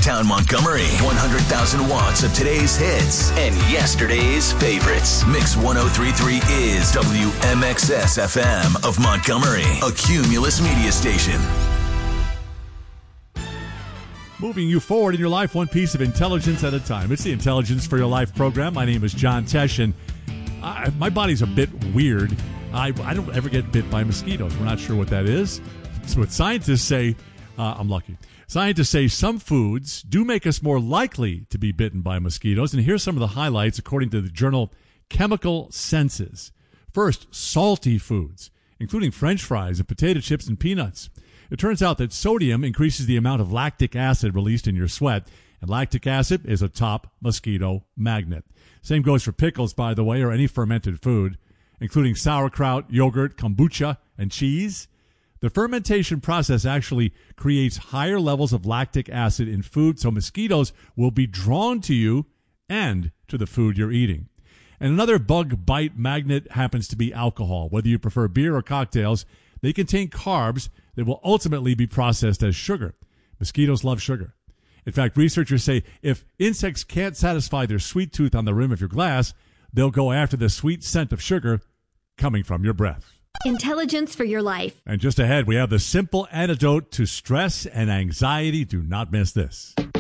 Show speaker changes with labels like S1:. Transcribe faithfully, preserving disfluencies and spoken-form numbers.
S1: downtown Montgomery. one hundred thousand watts of today's hits and yesterday's favorites. Mix one oh three point three is W M X S F M of Montgomery, a Cumulus media station.
S2: Moving you forward in your life, one piece of intelligence at a time. It's the Intelligence for Your Life program. My name is John Tesh, and I, my body's a bit weird. I, I don't ever get bit by mosquitoes. We're not sure what that is. So what scientists say, uh, I'm lucky. Scientists say some foods do make us more likely to be bitten by mosquitoes. And here's some of the highlights according to the journal Chemical Senses. First, salty foods, including French fries and potato chips and peanuts. It turns out that sodium increases the amount of lactic acid released in your sweat, and lactic acid is a top mosquito magnet. Same goes for pickles, by the way, or any fermented food, including sauerkraut, yogurt, kombucha, and cheese. The fermentation process actually creates higher levels of lactic acid in food, so mosquitoes will be drawn to you and to the food you're eating. And another bug bite magnet happens to be alcohol. Whether you prefer beer or cocktails, they contain carbs that will ultimately be processed as sugar. Mosquitoes love sugar. In fact, researchers say if insects can't satisfy their sweet tooth on the rim of your glass, they'll go after the sweet scent of sugar coming from your breath.
S3: Intelligence for your life.
S2: And just ahead, we have the simple antidote to stress and anxiety. Do not miss this.